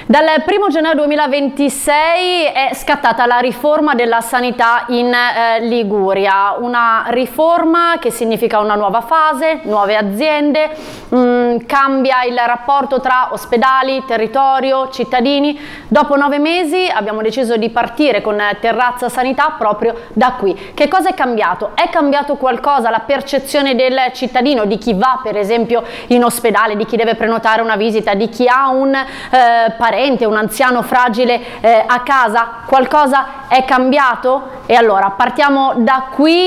Dal 1° gennaio 2026 è scattata la riforma della sanità in Liguria, una riforma che significa una nuova fase, nuove aziende, cambia il rapporto tra ospedali, territorio, cittadini. Dopo 9 mesi abbiamo deciso di partire con Terrazza Sanità proprio da qui. Che cosa è cambiato? È cambiato qualcosa la percezione del cittadino, di chi va per esempio in ospedale, di chi deve prenotare una visita, di chi ha un parente, un anziano fragile a casa? Qualcosa è cambiato? E allora partiamo da qui.